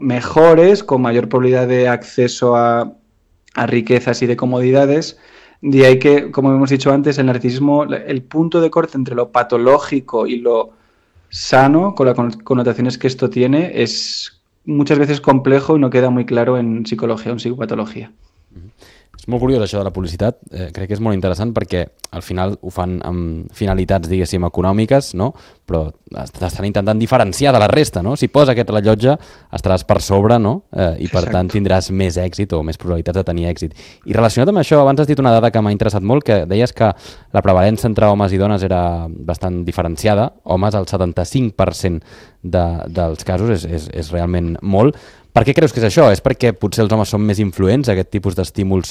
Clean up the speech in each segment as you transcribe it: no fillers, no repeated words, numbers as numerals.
mejores, con mayor probabilidad de acceso a riquezas y de comodidades. De ahí que, como hemos dicho antes, el narcisismo, el punto de corte entre lo patológico y lo sano, con las connotaciones que esto tiene, es muchas veces complejo y no queda muy claro en psicología o en psicopatología. És molt curiós això de la publicitat, crec que és molt interessant perquè al final ho fan amb finalitats, diguéssim, econòmiques, no? Però estan intentant diferenciar de la resta, no? Si posa aquest rellotge estaràs per sobre, no? I per Exacto. tant tindràs més èxit o més probabilitats de tenir èxit. I relacionat amb això, abans has dit una dada que m'ha interessat molt, que deies que la prevalença entre homes i dones era bastant diferenciada. Homes, el 75% dels casos és realment molt. Per què creus que és això? És perquè potser els homes són més influents a aquest tipus d'estímuls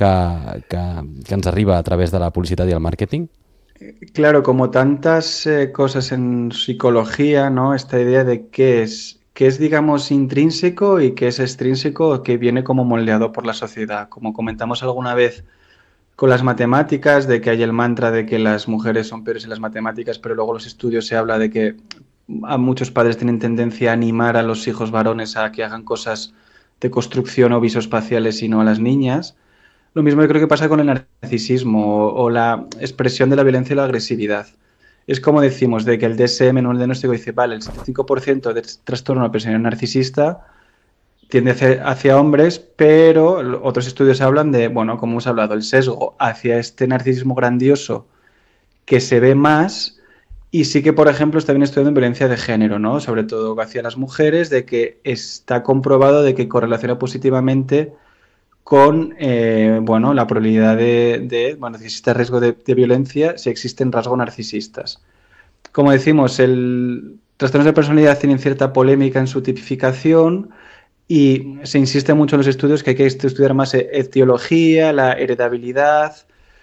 que ens arriba a través de la publicitat i el màrqueting? Claro, como tantas cosas en psicología, ¿no? Esta idea de qué es, digamos, intrínseco y qué es extrínseco, que viene como moldeado por la sociedad. Como comentamos alguna vez con las matemáticas, de que hay el mantra de que las mujeres son peores en las matemáticas, pero luego los estudios se habla de que a muchos padres tienen tendencia a animar a los hijos varones a que hagan cosas de construcción o visoespaciales y no a las niñas. Lo mismo yo creo que pasa con el narcisismo o la expresión de la violencia y la agresividad. Es como decimos, de que el DSM, no el diagnóstico, dice, vale, el 75% de trastorno de personalidad narcisista tiende hacia hombres, pero otros estudios hablan de, bueno, como hemos hablado, el sesgo hacia este narcisismo grandioso que se ve más. Y sí que, por ejemplo, está bien estudiando en violencia de género, ¿no? Sobre todo hacia las mujeres, de que está comprobado de que correlaciona positivamente con bueno, la probabilidad bueno, si existe riesgo de violencia, si existen rasgos narcisistas. Como decimos, el trastornos de personalidad tienen cierta polémica en su tipificación y se insiste mucho en los estudios que hay que estudiar más etiología, la heredabilidad,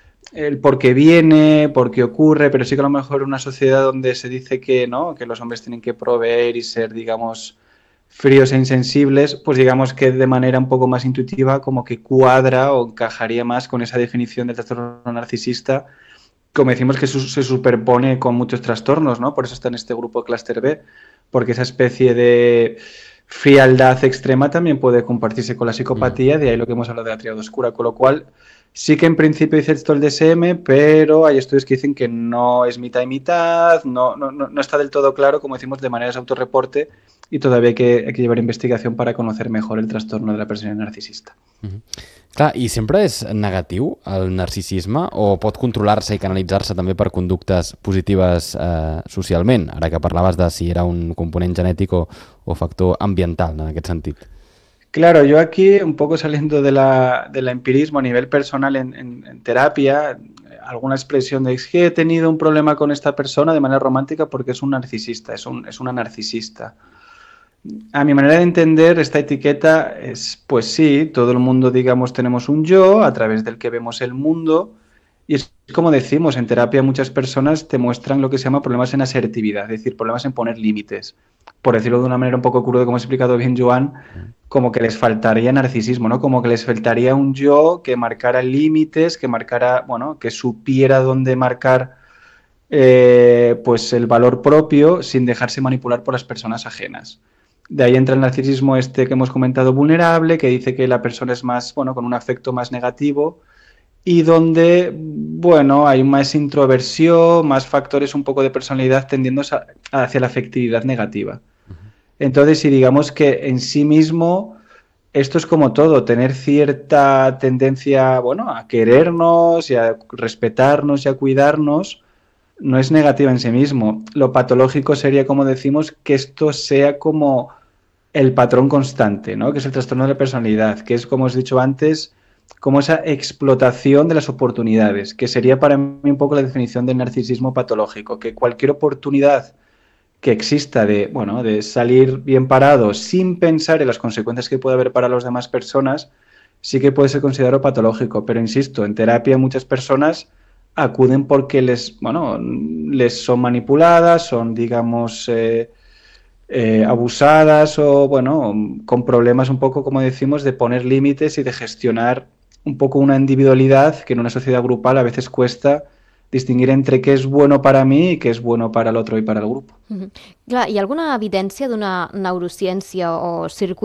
el por qué viene, por qué ocurre, pero sí que a lo mejor una sociedad donde se dice que no, que los hombres tienen que proveer y ser, digamos, fríos e insensibles, pues digamos que de manera un poco más intuitiva como que cuadra o encajaría más con esa definición del trastorno narcisista, como decimos que se superpone con muchos trastornos, ¿no? Por eso está en este grupo Cluster B, porque esa especie de frialdad extrema también puede compartirse con la psicopatía, de ahí lo que hemos hablado de la triada oscura, con lo cual sí que en principio dice esto el DSM, pero hay estudios que dicen que no es mitad y mitad, no está del todo claro, como decimos, de manera de autorreporte, y todavía hay que llevar investigación para conocer mejor el trastorno de la personalidad narcisista. Clar, i sempre és negatiu el narcisisme o pot controlar-se i canalitzar-se també per conductes positives socialment? Ara que parlaves de si era un component genètic o factor ambiental en aquest sentit. Claro, yo aquí, un poco saliendo del empirismo a nivel personal en terapia, alguna expresión de es que he tenido un problema con esta persona de manera romántica porque es un narcisista, es una narcisista. A mi manera de entender, esta etiqueta es, pues sí, todo el mundo, digamos, tenemos un yo a través del que vemos el mundo. Y es como decimos, en terapia muchas personas te muestran lo que se llama problemas en asertividad, es decir, problemas en poner límites. Por decirlo de una manera un poco cruda, como ha explicado bien Joan, como que les faltaría narcisismo, ¿no? Como que les faltaría un yo que marcara límites, que marcara, bueno, que supiera dónde marcar pues el valor propio sin dejarse manipular por las personas ajenas. De ahí entra el narcisismo este que hemos comentado vulnerable, que dice que la persona es más, bueno, con un afecto más negativo y donde, bueno, hay más introversión, más factores un poco de personalidad tendiendo hacia la afectividad negativa. Entonces, si digamos que en sí mismo esto es como todo, tener cierta tendencia, bueno, a querernos y a respetarnos y a cuidarnos, no es negativa en sí mismo. Lo patológico sería, como decimos, que esto sea como el patrón constante, ¿no? Que es el trastorno de la personalidad, que es, como os he dicho antes, como esa explotación de las oportunidades, que sería para mí un poco la definición del narcisismo patológico, que cualquier oportunidad que exista de, bueno, de salir bien parado sin pensar en las consecuencias que puede haber para las demás personas, sí que puede ser considerado patológico. Pero insisto, en terapia muchas personas acuden porque bueno, les son manipuladas, son, digamos, abusadas o, bueno, con problemas un poco, como decimos, de poner límites y de gestionar un poco una individualidad que en una sociedad grupal a veces cuesta distinguir entre què és bueno para mí i què és bueno para el otro y para el grupo. Clar, hi ha alguna evidència d'una neurociència o circuit